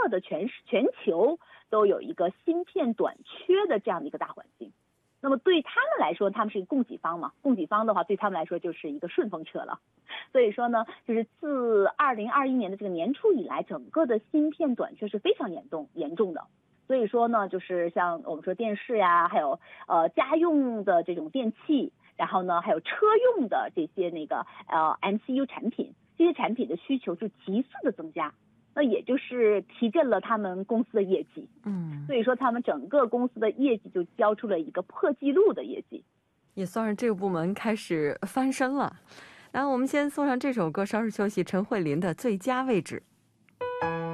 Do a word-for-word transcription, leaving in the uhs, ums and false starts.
的全全球都有一个芯片短缺的这样的一个大环境。那么对他们来说，他们是一个供给方嘛，供给方的话对他们来说就是一个顺风车了。所以说呢，就是自二零二一年的这个年初以来，整个的芯片短缺是非常严重严重的。所以说呢，就是像我们说电视呀，还有呃家用的这种电器，然后呢还有车用的这些那个呃 M C U 产品，这些产品的需求就急速的增加。那也就是提振了他们公司的业绩，嗯，所以说他们整个公司的业绩就交出了一个破纪录的业绩， 也算是这个部门开始翻身了。然后我们先送上这首歌，稍事休息，陈慧琳的《最佳位置》。